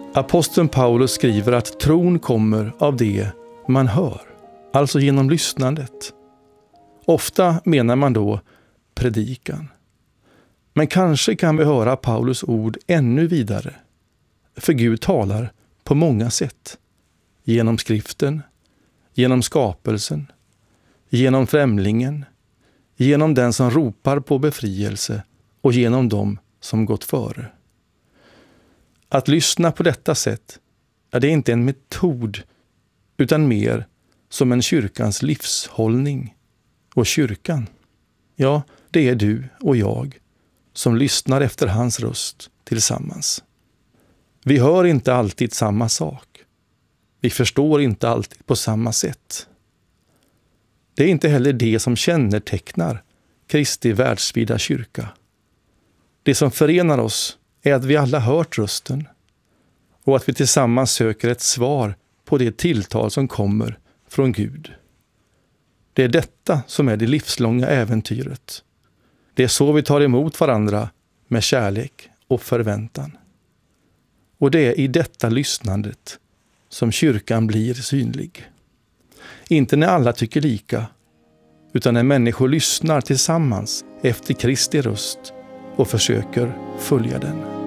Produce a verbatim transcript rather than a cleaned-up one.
Aposteln Paulus skriver att tron kommer av det man hör, alltså genom lyssnandet. Ofta menar man då predikan. Men kanske kan vi höra Paulus ord ännu vidare. För Gud talar på många sätt. Genom skriften, genom skapelsen, genom främlingen, genom den som ropar på befrielse och genom dem som gått före. Att lyssna på detta sätt är det inte en metod utan mer som en kyrkans livshållning. Och kyrkan, ja, det är du och jag som lyssnar efter hans röst tillsammans. Vi hör inte alltid samma sak. Vi förstår inte alltid på samma sätt. Det är inte heller det som kännetecknar Kristi världsvida kyrka. Det som förenar oss är att vi alla hört rösten och att vi tillsammans söker ett svar på det tilltal som kommer från Gud. Det är detta som är det livslånga äventyret. Det är så vi tar emot varandra med kärlek och förväntan. Och det är i detta lyssnandet som kyrkan blir synlig. Inte när alla tycker lika, utan när människor lyssnar tillsammans efter Kristi röst och försöker följa den.